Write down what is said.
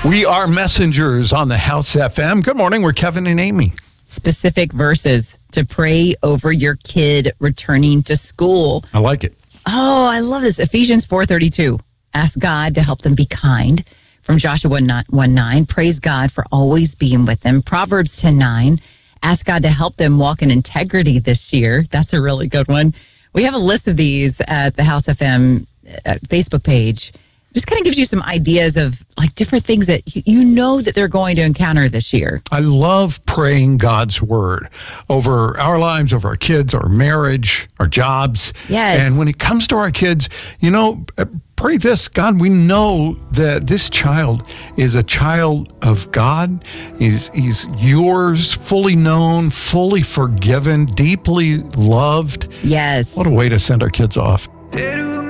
We are messengers on the House FM. Good morning. We're Kevin and Amy. Specific verses to pray over your kid returning to school. I like it. Oh, I love this. Ephesians 4:32. Ask God to help them be kind. From Joshua 1:9. Praise God for always being with them. Proverbs 10:9. Ask God to help them walk in integrity this year. That's a really good one. We have a list of these at the House FM Facebook page. Just kind of gives you some ideas of like different things that you know that they're going to encounter this year. I love praying God's word over our lives, over our kids, our marriage, our jobs. Yes. And when it comes to our kids, pray this: God, we know that this child is a child of God. He's yours, fully known, fully forgiven, deeply loved. Yes. What a way to send our kids off.